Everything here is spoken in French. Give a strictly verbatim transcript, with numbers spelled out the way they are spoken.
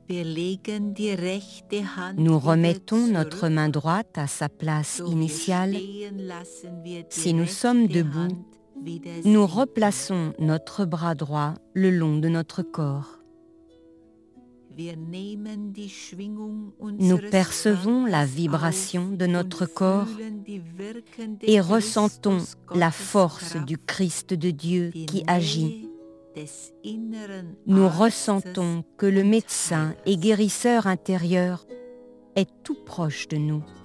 Nous remettons notre main droite à sa place initiale. Si nous sommes debout, nous replaçons notre bras droit le long de notre corps. Nous percevons la vibration de notre corps et ressentons la force du Christ de Dieu qui agit. Nous ressentons que le médecin et guérisseur intérieur est tout proche de nous.